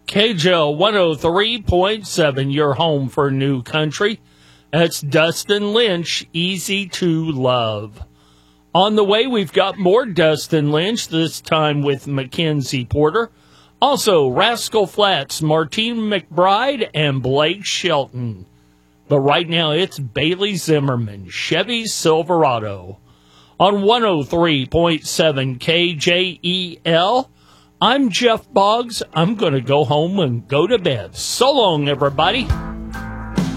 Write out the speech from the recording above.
KJL 103.7, your home for new country. That's Dustin Lynch, Easy to Love. On the way, we've got more Dustin Lynch, this time with Mackenzie Porter. Also, Rascal Flatts, Martine McBride, and Blake Shelton. But right now, it's Bailey Zimmerman, Chevy Silverado. On 103.7 KJEL, I'm Jeff Boggs. I'm going to go home and go to bed. So long, everybody.